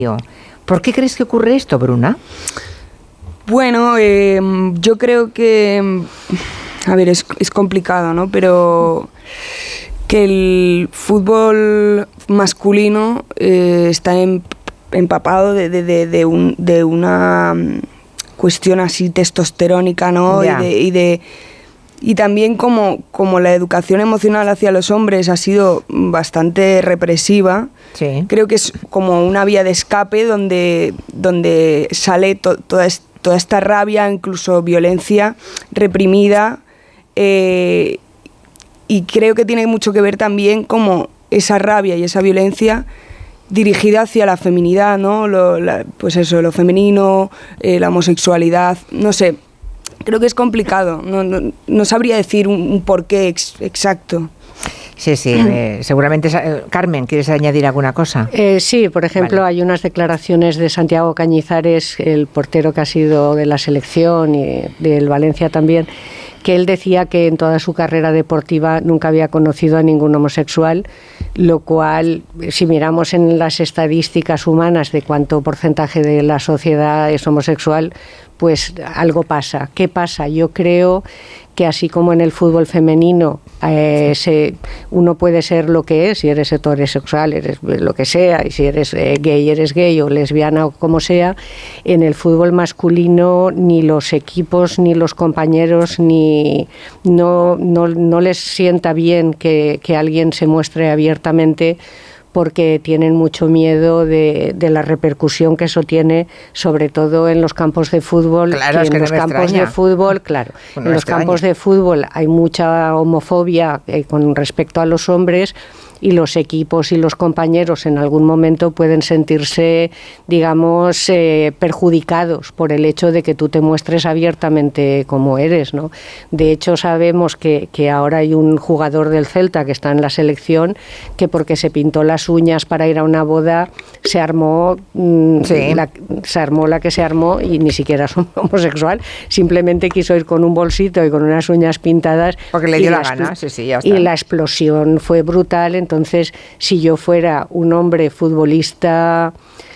¿Por qué crees que ocurre esto, Bruna? Bueno, yo creo que, a ver, es complicado, ¿no? Pero que el fútbol masculino está empapado de una cuestión así testosterónica, ¿no? Yeah. Y también como la educación emocional hacia los hombres ha sido bastante represiva, Sí. creo que es como una vía de escape donde sale toda esta rabia, incluso violencia reprimida, y creo que tiene mucho que ver también como esa rabia y esa violencia dirigida hacia la feminidad, ¿no? Pues eso, lo femenino, la homosexualidad, no sé. Creo que es complicado, no sabría decir un porqué exacto. Sí, seguramente. Carmen, ¿quieres añadir alguna cosa? Sí, por ejemplo, vale. Hay unas declaraciones de Santiago Cañizares, el portero que ha sido de la selección y del Valencia también, que él decía que en toda su carrera deportiva nunca había conocido a ningún homosexual, lo cual, si miramos en las estadísticas humanas de cuánto porcentaje de la sociedad es homosexual, pues algo pasa. ¿Qué pasa? Yo creo que así como en el fútbol femenino uno puede ser lo que es, si eres heterosexual, eres lo que sea, y si eres gay o lesbiana o como sea, en el fútbol masculino ni los equipos ni los compañeros no les sienta bien que alguien se muestre abiertamente, porque tienen mucho miedo de la repercusión que eso tiene, sobre todo en los campos de fútbol. Claro, es que en los campos de fútbol, claro, en los campos de fútbol hay mucha homofobia con respecto a los hombres, y los equipos y los compañeros en algún momento pueden sentirse, digamos, perjudicados por el hecho de que tú te muestres abiertamente como eres, ¿no? De hecho, sabemos que ahora hay un jugador del Celta que está en la selección que, porque se pintó las uñas para ir a una boda, se armó la que se armó, y ni siquiera es homosexual, simplemente quiso ir con un bolsito y con unas uñas pintadas. Porque le dio la gana, ya está. Y la explosión fue brutal. Entonces, si yo fuera un hombre futbolista,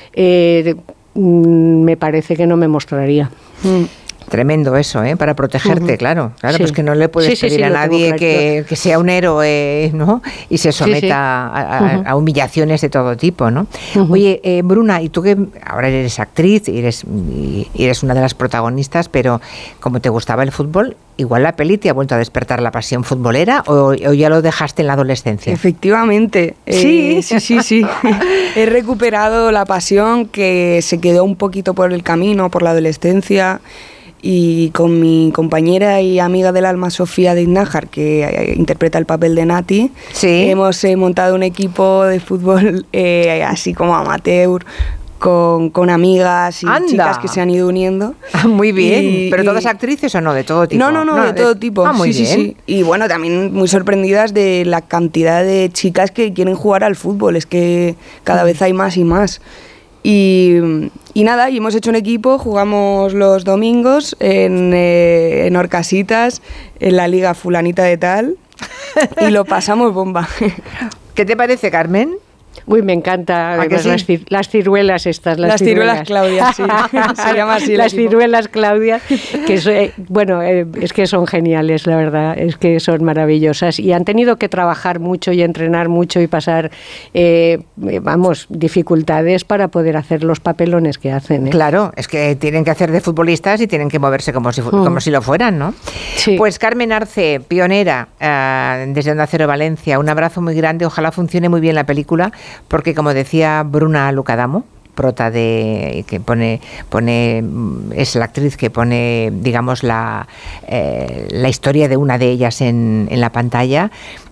me parece que no me mostraría. Tremendo eso, para protegerte, claro, sí. Pues que no le puedes pedir a nadie que sea un héroe, ¿no? Y se someta a humillaciones de todo tipo, ¿no? Oye, Bruna, y tú que ahora eres actriz y eres una de las protagonistas, pero como te gustaba el fútbol, igual la peli te ha vuelto a despertar la pasión futbolera, o ya lo dejaste en la adolescencia. Efectivamente. Sí. He recuperado la pasión que se quedó un poquito por el camino, por la adolescencia. Y con mi compañera y amiga del alma, Sofía Dignájar, que interpreta el papel de Nati, hemos montado un equipo de fútbol así como amateur, con amigas y chicas que se han ido uniendo. Muy bien. ¿Pero todas actrices o no? ¿De todo tipo? No, de todo tipo. Muy bien. Sí. Y bueno, también muy sorprendidas de la cantidad de chicas que quieren jugar al fútbol. Es que cada vez hay más y más. Y nada, y hemos hecho un equipo, jugamos los domingos en Orcasitas, en la liga fulanita de tal, y lo pasamos bomba. ¿Qué te parece, Carmen? Uy, me encanta las ciruelas estas. Las ciruelas Claudia, sí. Se llama así. Las ciruelas Claudia, que es que son geniales, la verdad, es que son maravillosas. Y han tenido que trabajar mucho y entrenar mucho y pasar, dificultades para poder hacer los papelones que hacen. Claro, es que tienen que hacer de futbolistas y tienen que moverse como si lo fueran, ¿no? Sí. Pues Carmen Arce, pionera desde Onda Cero Valencia, un abrazo muy grande, ojalá funcione muy bien la película, porque como decía Bruna Lucadamo, prota que pone es la actriz que pone, digamos, la historia de una de ellas en la pantalla,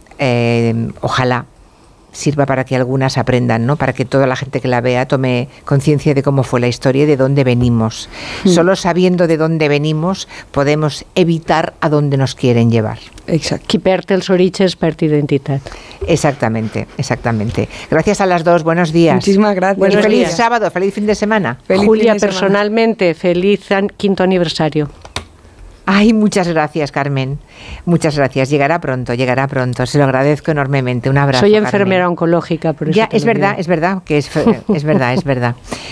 ojalá sirva para que algunas aprendan, ¿no? Para que toda la gente que la vea tome conciencia de cómo fue la historia y de dónde venimos. Solo sabiendo de dónde venimos podemos evitar a dónde nos quieren llevar. Exacto. Qui perd els orígens perd identitat. Exactamente. Gracias a las dos, buenos días. Muchísimas gracias. Feliz sábado, feliz fin de semana. Julia, personalmente, feliz 5º aniversario. Ay, muchas gracias, Carmen. Muchas gracias. Llegará pronto. Se lo agradezco enormemente. Un abrazo. Soy enfermera oncológica, por eso. Ya, es verdad que es verdad.